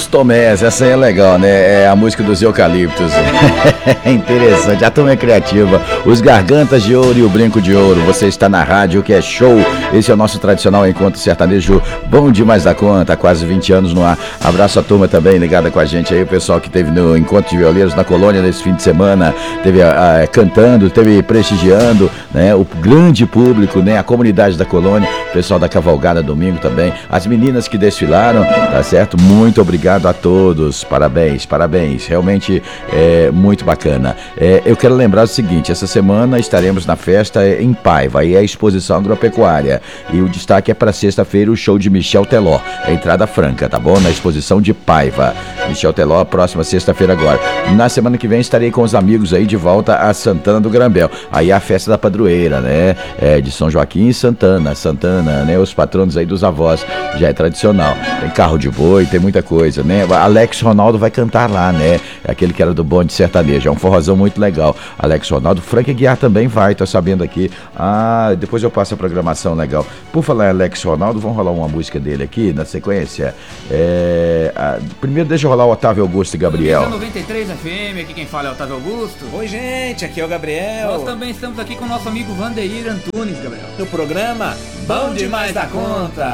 Os Tomés, essa aí é legal, né? É a música dos Eucaliptos. É interessante, a turma é criativa. Os Gargantas de Ouro e o Brinco de Ouro. Você está na rádio, que é show. Esse é o nosso tradicional encontro sertanejo bom demais da conta, há quase 20 anos no ar. Abraço a turma também ligada com a gente aí, o pessoal que teve no Encontro de Violeiros na Colônia nesse fim de semana, teve cantando, teve prestigiando, né? O grande público, né? A comunidade da Colônia, o pessoal da Cavalgada domingo também, as meninas que desfilaram, tá certo? Muito obrigado a todos, parabéns, parabéns, realmente é muito bacana. Eu quero lembrar o seguinte, essa semana estaremos na festa em Paiva, aí é a exposição agropecuária, e o destaque é para sexta-feira o show de Michel Teló, a entrada franca, tá bom? Na exposição de Paiva, Michel Teló, próxima sexta-feira agora. Na semana que vem estarei com os amigos aí de volta a Santana do Grambel, aí é a festa da padroeira, né? De São Joaquim e Santana, né? Os patronos aí dos avós, já é tradicional, tem carro de boi, tem muita coisa, né? Alex Ronaldo vai cantar lá, né? É aquele que era do bonde sertanejo, é um forrozão muito legal. Alex Ronaldo, Frank Guiar também vai, tô sabendo aqui. Depois eu passo a programação legal. Por falar em Alex Ronaldo, vamos rolar uma música dele aqui na sequência. Primeiro deixa eu rolar o Otávio Augusto e Gabriel. 93 FM, aqui quem fala é o Otávio Augusto. Oi, gente, aqui é o Gabriel. Nós também estamos aqui com o nosso amigo Vandeir Antunes, Gabriel. No programa Bom Demais da Conta.